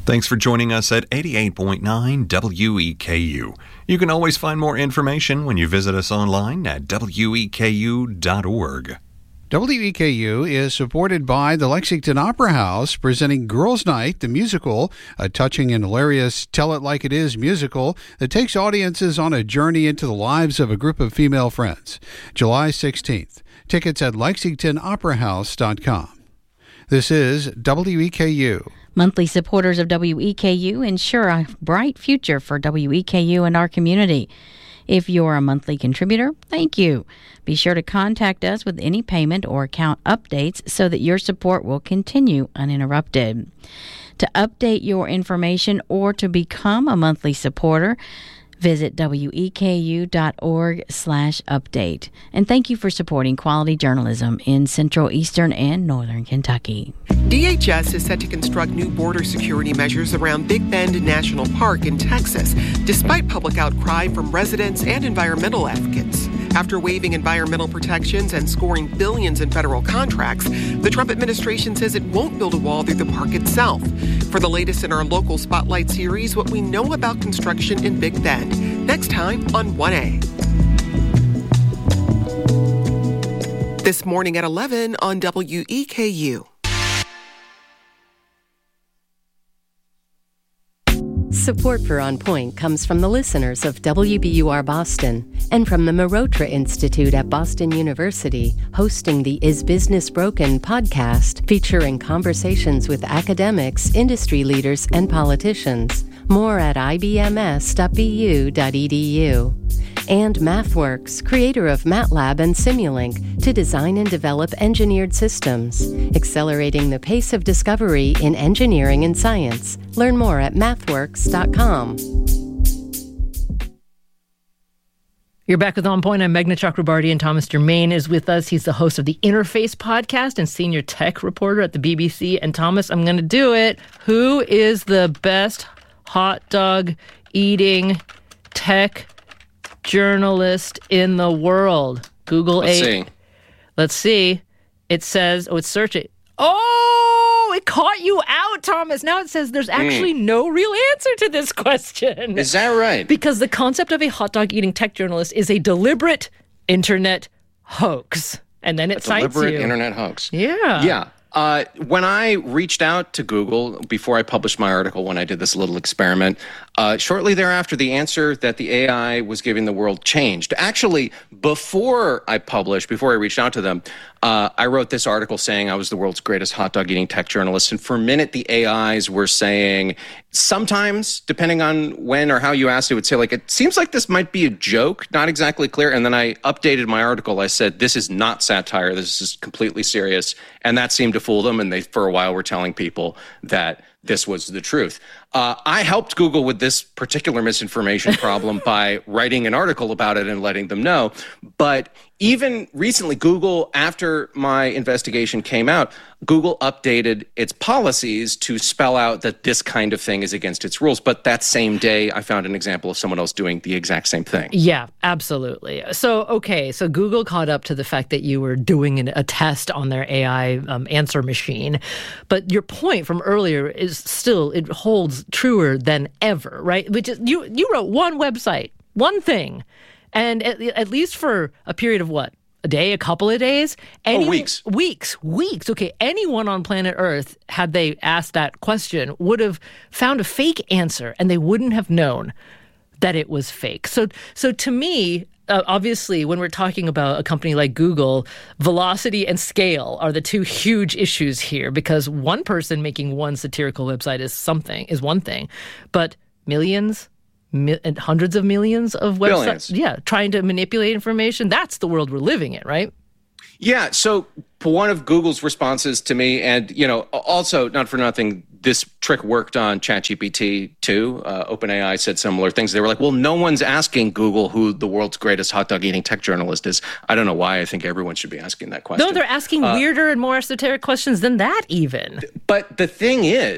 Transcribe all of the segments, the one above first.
Thanks for joining us at 88.9 WEKU. You can always find more information when you visit us online at weku.org. WEKU is supported by the Lexington Opera House, presenting Girls' Night, the musical, a touching and hilarious Tell It Like It Is musical that takes audiences on a journey into the lives of a group of female friends. July 16th. Tickets at lexingtonoperahouse.com. This is WEKU. Monthly supporters of WEKU ensure a bright future for WEKU and our community. If you're a monthly contributor, thank you. Be sure to contact us with any payment or account updates so that your support will continue uninterrupted. To update your information or to become a monthly supporter, visit weku.org/update. And thank you for supporting quality journalism in Central, Eastern, and Northern Kentucky. DHS is set to construct new border security measures around Big Bend National Park in Texas, despite public outcry from residents and environmental advocates. After waiving environmental protections and scoring billions in federal contracts, the Trump administration says it won't build a wall through the park itself. For the latest in our local Spotlight series, what we know about construction in Big Bend, next time on 1A. This morning at 11 on WEKU. Support for On Point comes from the listeners of WBUR Boston and from the Marotra Institute at Boston University, hosting the Is Business Broken podcast, featuring conversations with academics, industry leaders, and politicians. More at ibms.bu.edu. And MathWorks, creator of MATLAB and Simulink, to design and develop engineered systems, accelerating the pace of discovery in engineering and science. Learn more at mathworks.com. You're back with On Point. I'm Meghna Chakrabarty, and Thomas Germain is with us. He's the host of the Interface podcast and senior tech reporter at the BBC. And Thomas, I'm going to do it. Who is the best hot dog eating tech journalist in the world? Google. Let's see. It says, it's searching. Oh, it caught you out, Thomas. Now it says there's actually no real answer to this question. Is that right? Because the concept of a hot dog eating tech journalist is a deliberate internet hoax. And then it cites you. Deliberate internet hoax. Yeah. Yeah. When I reached out to Google before I published my article, when I did this little experiment, shortly thereafter, the answer that the AI was giving the world changed. Actually, before I reached out to them, I wrote this article saying I was the world's greatest hot dog eating tech journalist. And for a minute, the AIs were saying, sometimes, depending on when or how you asked, it would say, like, it seems like this might be a joke, not exactly clear. And then I updated my article. I said, this is not satire. This is completely serious. And that seemed to fool them. And they, for a while, were telling people that this was the truth. I helped Google with this particular misinformation problem by writing an article about it and letting them know. But even recently, Google, after my investigation came out, Google updated its policies to spell out that this kind of thing is against its rules. But that same day, I found an example of someone else doing the exact same thing. Yeah, absolutely. So Google caught up to the fact that you were doing a test on their AI answer machine. But your point from earlier is still, it holds truer than ever, right? Which is, you wrote one website, one thing, and at least for a period of what? A day, a couple of days? Weeks. Weeks. Okay, anyone on planet Earth, had they asked that question, would have found a fake answer, and they wouldn't have known that it was fake. So to me, obviously, when we're talking about a company like Google, velocity and scale are the two huge issues here, because one person making one satirical website is one thing, but millions, and hundreds of millions of websites, trying to manipulate information, that's the world we're living in, right? Yeah, so one of Google's responses to me, and, also, not for nothing, this trick worked on ChatGPT too. OpenAI said similar things. They were like, well, no one's asking Google who the world's greatest hot dog eating tech journalist is. I don't know why I think everyone should be asking that question. No, they're asking weirder and more esoteric questions than that even. But the thing is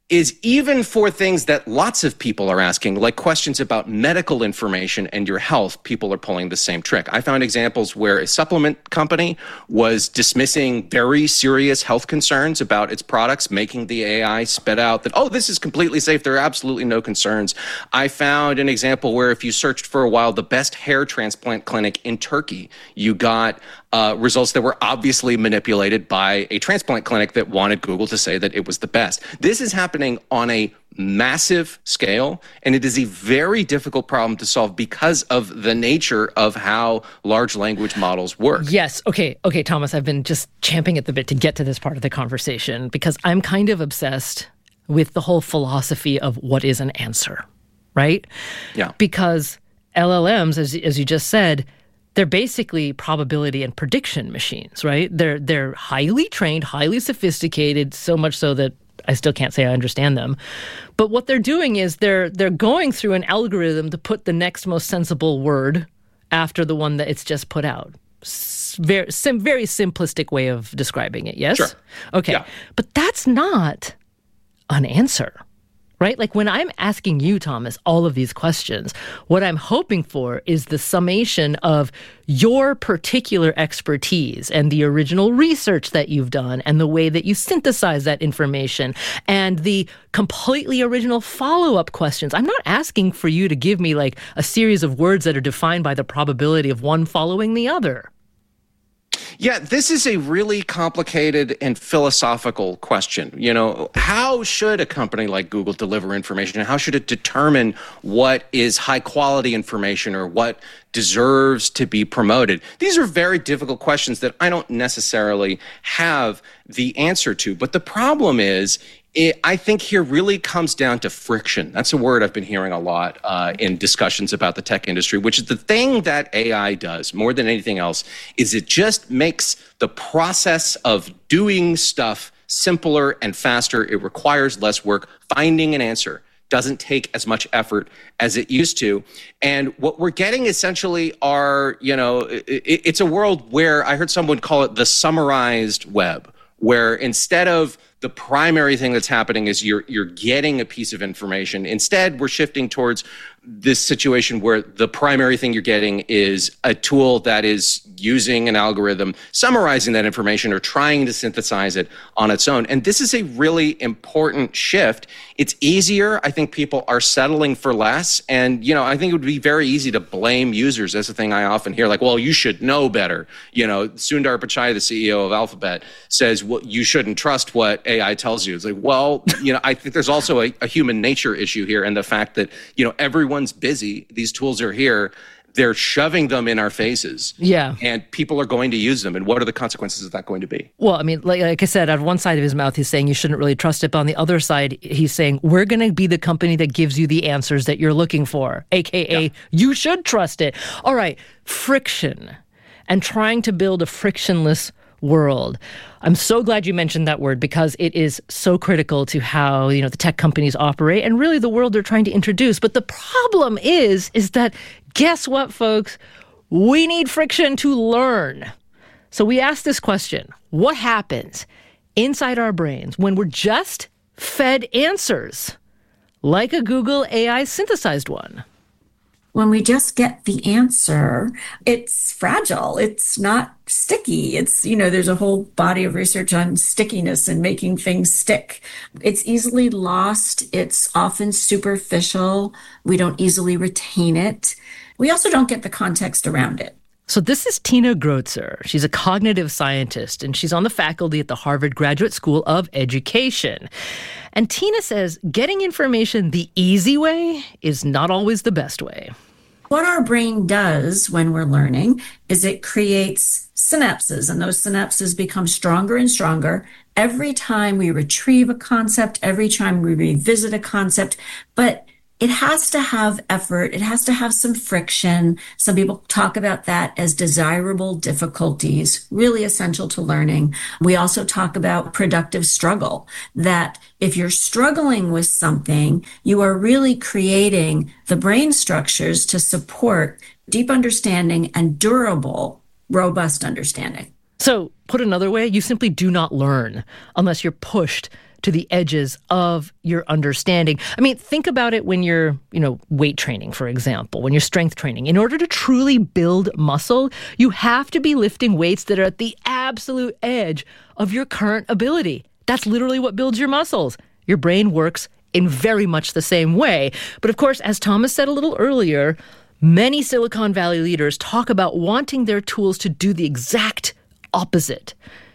is even for things that lots of people are asking, like questions about medical information and your health, people are pulling the same trick. I found examples where a supplement company was dismissing very serious health concerns about its products, making the AI spit out that, oh, this is completely safe. There are absolutely no concerns. I found an example where if you searched for a while the best hair transplant clinic in Turkey, you got results that were obviously manipulated by a transplant clinic that wanted Google to say that it was the best. This is happening on a massive scale, and it is a very difficult problem to solve because of the nature of how large language models work. Yes. Okay, Thomas, I've been just champing at the bit to get to this part of the conversation because I'm kind of obsessed with the whole philosophy of what is an answer, right? Yeah. Because LLMs, as you just said, they're basically probability and prediction machines, right? They're highly trained, highly sophisticated, so much so that I still can't say I understand them. But what they're doing is they're going through an algorithm to put the next most sensible word after the one that it's just put out. Very simplistic way of describing it, yes? Sure. Okay. Yeah. But that's not an answer. Right? Like when I'm asking you, Thomas, all of these questions, what I'm hoping for is the summation of your particular expertise and the original research that you've done and the way that you synthesize that information and the completely original follow-up questions. I'm not asking for you to give me like a series of words that are defined by the probability of one following the other. Yeah, this is a really complicated and philosophical question. You know, how should a company like Google deliver information? How should it determine what is high quality information or what deserves to be promoted? These are very difficult questions that I don't necessarily have the answer to. But the problem is, I think here really comes down to friction. That's a word I've been hearing a lot in discussions about the tech industry, which is the thing that AI does more than anything else is it just makes the process of doing stuff simpler and faster. It requires less work. Finding an answer doesn't take as much effort as it used to. And what we're getting essentially are, it's a world where I heard someone call it the summarized web, where instead of the primary thing that's happening is you're getting a piece of information. Instead, we're shifting towards this situation where the primary thing you're getting is a tool that is using an algorithm, summarizing that information or trying to synthesize it on its own. And this is a really important shift. It's easier. I think people are settling for less. And, I think it would be very easy to blame users. That's the thing I often hear, like, well, you should know better. Sundar Pichai, the CEO of Alphabet, says, well, you shouldn't trust what AI tells you. It's like, well, I think there's also a human nature issue here, and the fact that, everyone's busy. These tools are here. They're shoving them in our faces. Yeah. And people are going to use them. And what are the consequences of that going to be? Well, I mean, like I said, out of one side of his mouth, he's saying you shouldn't really trust it. But on the other side, he's saying we're going to be the company that gives you the answers that you're looking for, a.k.a. you should trust it. All right. Friction and trying to build a frictionless world. I'm so glad you mentioned that word because it is so critical to how, the tech companies operate and really the world they're trying to introduce. But the problem is that guess what, folks? We need friction to learn. So we ask this question: what happens inside our brains when we're just fed answers like a Google AI synthesized one? When we just get the answer, it's fragile. It's not sticky. It's, there's a whole body of research on stickiness and making things stick. It's easily lost. It's often superficial. We don't easily retain it. We also don't get the context around it. So this is Tina Grotzer. She's a cognitive scientist, and she's on the faculty at the Harvard Graduate School of Education. And Tina says getting information the easy way is not always the best way. What our brain does when we're learning is it creates synapses, and those synapses become stronger and stronger every time we retrieve a concept, every time we revisit a concept. But it has to have effort. It has to have some friction. Some people talk about that as desirable difficulties, really essential to learning. We also talk about productive struggle, that if you're struggling with something, you are really creating the brain structures to support deep understanding and durable, robust understanding. So, put another way, you simply do not learn unless you're pushed to the edges of your understanding. I mean, think about it when you're, weight training, for example, when you're strength training. In order to truly build muscle, you have to be lifting weights that are at the absolute edge of your current ability. That's literally what builds your muscles. Your brain works in very much the same way. But of course, as Thomas said a little earlier, many Silicon Valley leaders talk about wanting their tools to do the exact opposite.